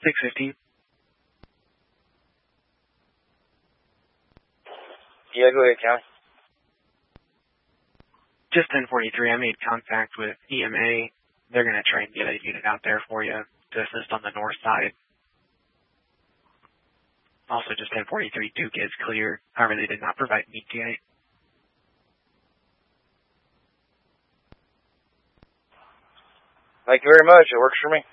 615. Yeah, go ahead, County. Just 1043. I made contact with EMA. They're going to try and get a unit out there for you to assist on the north side. Also, just 1043. Duke is clear. However, they did not provide an ETA. Thank you very much. It works for me.